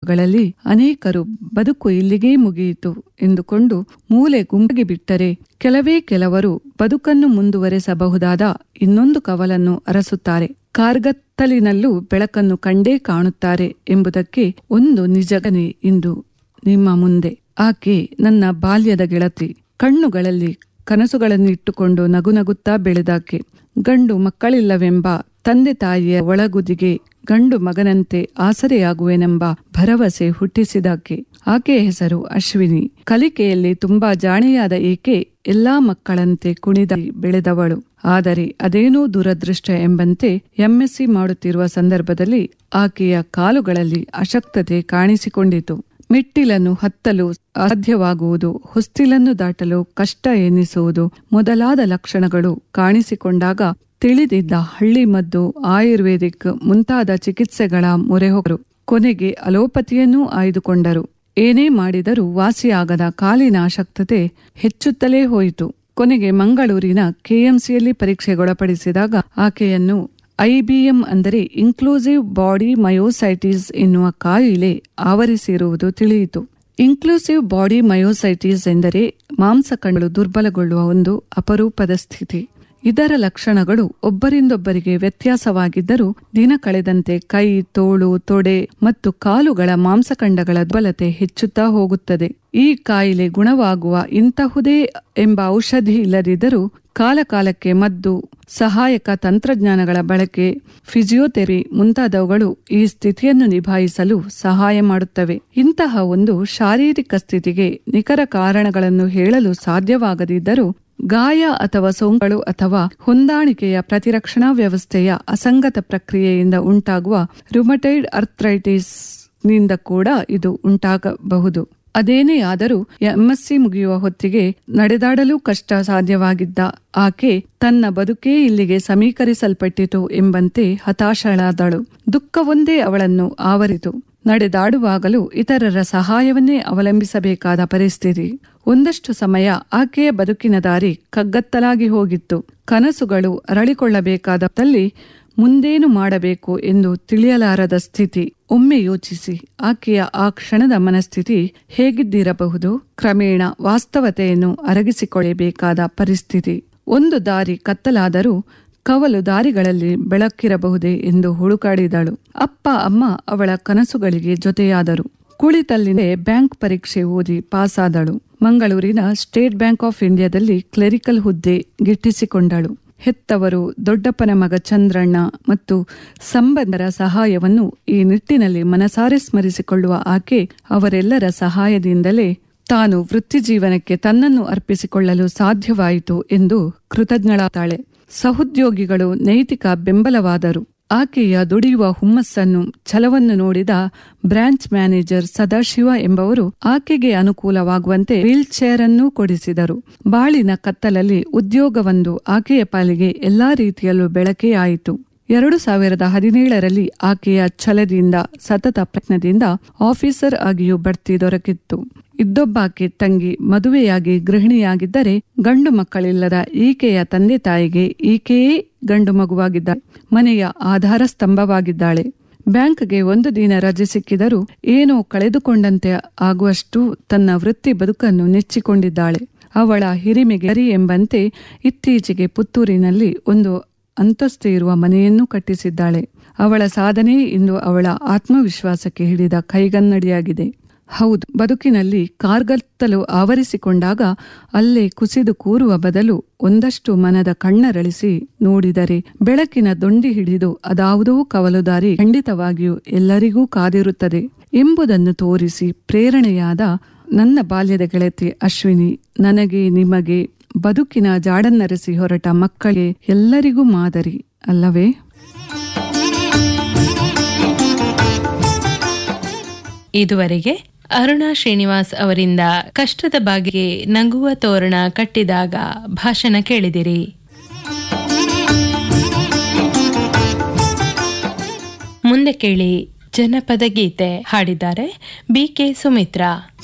ಗಳಲ್ಲಿ ಅನೇಕರು ಬದುಕು ಇಲ್ಲಿಗೇ ಮುಗಿಯಿತು ಎಂದುಕೊಂಡು ಮೂಲೆ ಗುಂಪಿಗೆ ಬಿಟ್ಟರೆ, ಕೆಲವರು ಬದುಕನ್ನು ಮುಂದುವರೆಸಬಹುದಾದ ಇನ್ನೊಂದು ಕವಲನ್ನು ಅರಸುತ್ತಾರೆ. ಕಾರ್ಗತ್ತಲಿನಲ್ಲೂ ಬೆಳಕನ್ನು ಕಂಡೇ ಕಾಣುತ್ತಾರೆ ಎಂಬುದಕ್ಕೆ ಒಂದು ನಿಜಗನೆ ಇಂದು ನಿಮ್ಮ ಮುಂದೆ. ಆಕೆ ನನ್ನ ಬಾಲ್ಯದ ಗೆಳತಿ. ಕಣ್ಣುಗಳಲ್ಲಿ ಕನಸುಗಳನ್ನಿಟ್ಟುಕೊಂಡು ನಗುನಗುತ್ತಾ ಬೆಳೆದಾಕೆ. ಗಂಡು ಮಕ್ಕಳಿಲ್ಲವೆಂಬ ತಂದೆ ತಾಯಿಯ ಒಳಗುದಿಗೆ ಗಂಡು ಮಗನಂತೆ ಆಸರೆಯಾಗುವೆನೆಂಬ ಭರವಸೆ ಹುಟ್ಟಿಸಿದಾಕೆ. ಆಕೆಯ ಹೆಸರು ಅಶ್ವಿನಿ. ಕಲಿಕೆಯಲ್ಲಿ ತುಂಬಾ ಜಾಣೆಯಾದ ಈಕೆ ಎಲ್ಲಾ ಮಕ್ಕಳಂತೆ ಕುಣಿದ ಬೆಳೆದವಳು. ಆದರೆ ಅದೇನೋ ದುರದೃಷ್ಟ ಎಂಬಂತೆ ಎಂಎಸ್ಸಿ ಮಾಡುತ್ತಿರುವ ಸಂದರ್ಭದಲ್ಲಿ ಆಕೆಯ ಕಾಲುಗಳಲ್ಲಿ ಅಶಕ್ತತೆ ಕಾಣಿಸಿಕೊಂಡಿತು. ಮೆಟ್ಟಿಲನ್ನು ಹತ್ತಲು ಅಸಾಧ್ಯವಾಗುವುದು, ಹೊಸ್ತಿಲನ್ನು ದಾಟಲು ಕಷ್ಟ ಎನ್ನಿಸುವುದು ಮೊದಲಾದ ಲಕ್ಷಣಗಳು ಕಾಣಿಸಿಕೊಂಡಾಗ ತಿಳಿದಿದ್ದ ಹಳ್ಳಿ ಮದ್ದು, ಆಯುರ್ವೇದಿಕ್ ಮುಂತಾದ ಚಿಕಿತ್ಸೆಗಳ ಮೊರೆ ಹೋಗರು. ಕೊನೆಗೆ ಅಲೋಪತಿಯನ್ನೂ ಆಯ್ದುಕೊಂಡರು. ಏನೇ ಮಾಡಿದರೂ ವಾಸಿಯಾಗದ ಕಾಲಿನ ಅಶಕ್ತತೆ ಹೆಚ್ಚುತ್ತಲೇ ಹೋಯಿತು. ಕೊನೆಗೆ ಮಂಗಳೂರಿನ ಕೆಎಂಸಿಯಲ್ಲಿ ಪರೀಕ್ಷೆಗೊಳಪಡಿಸಿದಾಗ ಆಕೆಯನ್ನು ಐಬಿಎಂ ಅಂದರೆ ಇನ್ಕ್ಲೂಸಿವ್ ಬಾಡಿ ಮಯೋಸೈಟಿಸ್ ಎನ್ನುವ ಕಾಯಿಲೆ ಆವರಿಸಿರುವುದು ತಿಳಿಯಿತು. ಇನ್ಕ್ಲೂಸಿವ್ ಬಾಡಿ ಮಯೋಸೈಟಿಸ್ ಎಂದರೆ ಮಾಂಸಕಣಗಳು ದುರ್ಬಲಗೊಳ್ಳುವ ಒಂದು ಅಪರೂಪದ ಸ್ಥಿತಿ. ಇದರ ಲಕ್ಷಣಗಳು ಒಬ್ಬರಿಂದೊಬ್ಬರಿಗೆ ವ್ಯತ್ಯಾಸವಾಗಿದ್ದರೂ ದಿನ ಕಳೆದಂತೆ ಕೈ, ತೋಳು, ತೊಡೆ ಮತ್ತು ಕಾಲುಗಳ ಮಾಂಸಖಂಡಗಳ ದುರ್ಬಲತೆ ಹೆಚ್ಚುತ್ತಾ ಹೋಗುತ್ತದೆ. ಈ ಕಾಯಿಲೆ ಗುಣವಾಗುವ ಇಂತಹುದೇ ಎಂಬ ಔಷಧಿ ಇಲ್ಲದಿದ್ದರೂ ಕಾಲಕಾಲಕ್ಕೆ ಮದ್ದು, ಸಹಾಯಕ ತಂತ್ರಜ್ಞಾನಗಳ ಬಳಕೆ, ಫಿಸಿಯೋಥೆರಪಿ ಮುಂತಾದವುಗಳು ಈ ಸ್ಥಿತಿಯನ್ನು ನಿಭಾಯಿಸಲು ಸಹಾಯ ಮಾಡುತ್ತವೆ. ಇಂತಹ ಒಂದು ಶಾರೀರಿಕ ಸ್ಥಿತಿಗೆ ನಿಖರ ಕಾರಣಗಳನ್ನು ಹೇಳಲು ಸಾಧ್ಯವಾಗದಿದ್ದರೂ ಗಾಯ ಅಥವಾ ಸೋಂಕುಗಳು ಅಥವಾ ಹೊಂದಾಣಿಕೆಯ ಪ್ರತಿರಕ್ಷಣಾ ವ್ಯವಸ್ಥೆಯ ಅಸಂಗತ ಪ್ರಕ್ರಿಯೆಯಿಂದ ಉಂಟಾಗುವ ರುಮಟೈಡ್ ಅರ್ಥ್ರೈಟಿಸ್ ನಿಂದ ಕೂಡ ಇದು ಉಂಟಾಗಬಹುದು. ಅದೇನೇ ಆದರೂ ಎಂಎಸ್ಸಿ ಮುಗಿಯುವ ಹೊತ್ತಿಗೆ ನಡೆದಾಡಲು ಕಷ್ಟ ಸಾಧ್ಯವಾಗಿದ್ದ ಆಕೆ ತನ್ನ ಬದುಕೇ ಇಲ್ಲಿಗೆ ಸಮೀಕರಿಸಲ್ಪಟ್ಟಿತು ಎಂಬಂತೆ ಹತಾಶಳಾದಳು. ದುಃಖವೊಂದೇ ಅವಳನ್ನು ಆವರಿತು. ನಡೆದಾಡುವಾಗಲೂ ಇತರರ ಸಹಾಯವನ್ನೇ ಅವಲಂಬಿಸಬೇಕಾದ ಪರಿಸ್ಥಿತಿ. ಒಂದಷ್ಟು ಸಮಯ ಆಕೆಯ ಬದುಕಿನ ದಾರಿ ಕಗ್ಗತ್ತಲಾಗಿ ಹೋಗಿತ್ತು. ಕನಸುಗಳು ಅರಳಿಕೊಳ್ಳಬೇಕಾದಲ್ಲಿ ಮುಂದೇನು ಮಾಡಬೇಕು ಎಂದು ತಿಳಿಯಲಾರದ ಸ್ಥಿತಿ. ಒಮ್ಮೆ ಯೋಚಿಸಿ, ಆಕೆಯ ಆ ಕ್ಷಣದ ಮನಸ್ಥಿತಿ ಹೇಗಿದ್ದಿರಬಹುದು? ಕ್ರಮೇಣ ವಾಸ್ತವತೆಯನ್ನು ಅರಗಿಸಿಕೊಳ್ಳಬೇಕಾದ ಪರಿಸ್ಥಿತಿ. ಒಂದು ದಾರಿ ಕತ್ತಲಾದರೂ ಕವಲು ದಾರಿಗಳಲ್ಲಿ ಬೆಳಕಿರಬಹುದೇ ಎಂದು ಹುಡುಕಾಡಿದಳು. ಅಪ್ಪ ಅಮ್ಮ ಅವಳ ಕನಸುಗಳಿಗೆ ಜೊತೆಯಾದರು. ಕುಳಿತಲ್ಲಿನೇ ಬ್ಯಾಂಕ್ ಪರೀಕ್ಷೆ ಓದಿ ಪಾಸಾದಳು. ಮಂಗಳೂರಿನ ಸ್ಟೇಟ್ ಬ್ಯಾಂಕ್ ಆಫ್ ಇಂಡಿಯಾದಲ್ಲಿ ಕ್ಲೆರಿಕಲ್ ಹುದ್ದೆ ಗಿಟ್ಟಿಸಿಕೊಂಡಳು. ಹೆತ್ತವರು, ದೊಡ್ಡಪ್ಪನ ಮಗ ಚಂದ್ರಣ್ಣ ಮತ್ತು ಸಂಬಂಧರ ಸಹಾಯವನ್ನು ಈ ನಿಟ್ಟಿನಲ್ಲಿ ಮನಸಾರೆ ಸ್ಮರಿಸಿಕೊಳ್ಳುವ ಆಕೆ ಅವರೆಲ್ಲರ ಸಹಾಯದಿಂದಲೇ ತಾನು ವೃತ್ತಿಜೀವನಕ್ಕೆ ತನ್ನನ್ನು ಅರ್ಪಿಸಿಕೊಳ್ಳಲು ಸಾಧ್ಯವಾಯಿತು ಎಂದು ಕೃತಜ್ಞಳಾತಾಳೆ. ಸಹೋದ್ಯೋಗಿಗಳು ನೈತಿಕ ಬೆಂಬಲವಾದರು. ಆಕೆಯ ದುಡಿಯುವ ಹುಮ್ಮಸ್ಸನ್ನು, ಛಲವನ್ನು ನೋಡಿದ ಬ್ರಾಂಚ್ ಮ್ಯಾನೇಜರ್ ಸದಾಶಿವ ಎಂಬವರು ಆಕೆಗೆ ಅನುಕೂಲವಾಗುವಂತೆ ವೀಲ್ ಚೇರ್ ಅನ್ನು ಕೊಡಿಸಿದರು. ಬಾಳಿನ ಕತ್ತಲಲ್ಲಿ ಉದ್ಯೋಗವೊಂದು ಆಕೆಯ ಪಾಲಿಗೆ ಎಲ್ಲಾ ರೀತಿಯಲ್ಲೂ ಬೆಳಕೇ ಆಯಿತು. 2017ರಲ್ಲಿ ಆಕೆಯ ಛಲದಿಂದ, ಸತತ ಪ್ರಯತ್ನದಿಂದ ಆಫೀಸರ್ ಆಗಿಯೂ ಬಡ್ತಿ ದೊರಕಿತ್ತು. ಇದ್ದೊಬ್ಬಾಕೆ ತಂಗಿ ಮದುವೆಯಾಗಿ ಗೃಹಿಣಿಯಾಗಿದ್ದರೆ ಗಂಡು ಮಕ್ಕಳಿಲ್ಲದ ಈಕೆಯ ತಂದೆ ತಾಯಿಗೆ ಈಕೆಯೇ ಗಂಡು ಮಗುವಾಗಿದ್ದಾಳೆ. ಮನೆಯ ಆಧಾರ ಸ್ತಂಭವಾಗಿದ್ದಾಳೆ. ಬ್ಯಾಂಕ್ಗೆ ಒಂದು ದಿನ ರಜೆ ಸಿಕ್ಕಿದರೂ ಏನೋ ಕಳೆದುಕೊಂಡಂತೆ ಆಗುವಷ್ಟು ತನ್ನ ವೃತ್ತಿ ಬದುಕನ್ನು ನೆಚ್ಚಿಕೊಂಡಿದ್ದಾಳೆ. ಅವಳ ಹಿರಿಮೆಗೆ ಸರಿ ಎಂಬಂತೆ ಇತ್ತೀಚೆಗೆ ಪುತ್ತೂರಿನಲ್ಲಿ ಒಂದು ಅಂತಸ್ತು ಇರುವ ಮನೆಯನ್ನು ಕಟ್ಟಿಸಿದ್ದಾಳೆ. ಅವಳ ಸಾಧನೆ ಇಂದು ಅವಳ ಆತ್ಮವಿಶ್ವಾಸಕ್ಕೆ ಹಿಡಿದ ಕೈಗನ್ನಡಿಯಾಗಿದೆ. ಹೌದು, ಬದುಕಿನಲ್ಲಿ ಕಾರ್ಗತ್ತಲು ಆವರಿಸಿಕೊಂಡಾಗ ಅಲ್ಲೇ ಕುಸಿದು ಕೂರುವ ಬದಲು ಒಂದಷ್ಟು ಮನದ ಕಣ್ಣರಳಿಸಿ ನೋಡಿದರೆ ಬೆಳಕಿನ ದೊಂಡಿ ಹಿಡಿದು ಅದಾವುದೋ ಕವಲುದಾರಿ ಖಂಡಿತವಾಗಿಯೂ ಎಲ್ಲರಿಗೂ ಕಾದಿರುತ್ತದೆ ಎಂಬುದನ್ನು ತೋರಿಸಿ ಪ್ರೇರಣೆಯಾದ ನನ್ನ ಬಾಲ್ಯದ ಗೆಳತಿ ಅಶ್ವಿನಿ ನನಗೆ, ನಿಮಗೆ, ಬದುಕಿನ ಜಾಡನ್ನರೆಸಿ ಹೊರಟ ಮಕ್ಕಳೇ ಎಲ್ಲರಿಗೂ ಮಾದರಿ ಅಲ್ಲವೇ? ಇದುವರೆಗೆ ಅರುಣಾ ಶ್ರೀನಿವಾಸ್ ಅವರಿಂದ ಕಷ್ಟದ ಬಾಗಿಗೆ ನಗುವ ತೋರಣ ಕಟ್ಟಿದಾಗ ಭಾಷಣ ಕೇಳಿದಿರಿ. ಮುಂದೆ ಕೇಳಿ ಜನಪದ ಗೀತೆ. ಹಾಡಿದ್ದಾರೆ ಬಿಕೆ ಸುಮಿತ್ರಾ.